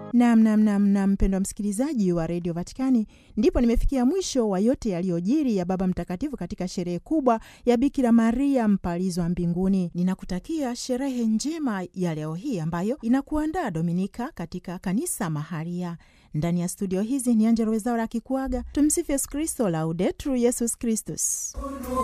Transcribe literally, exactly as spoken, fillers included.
Nam nam nam nam, mpendwa msikilizaji wa Radio Vatikani, ndipo nimefikia mwisho wa yote yaliyojiri ya Baba Mtakatifu katika sherehe kubwa ya Bikira Maria mpalizwa mbinguni. Ninakutakia sherehe njema ya leo hii ambayo inakuandaa Dominika katika kanisa maharia. Ndani ya studio hizi ni Angella Rwezaura akikuaga. Tumsifu Yesu Kristo, Laudetur Yesus Kristus.